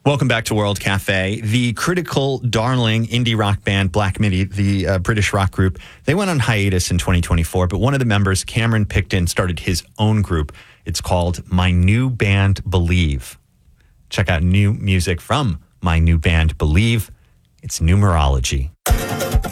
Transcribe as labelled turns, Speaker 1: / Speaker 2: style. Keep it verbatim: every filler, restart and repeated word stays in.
Speaker 1: Welcome back to World Cafe. The critical darling indie rock band Black Midi, the uh, British rock group, they went on hiatus in twenty twenty-four, but one of the members, Cameron Picton, started his own group. It's called My New Band Believe. Check out new music from My New Band Believe. It's Numerology.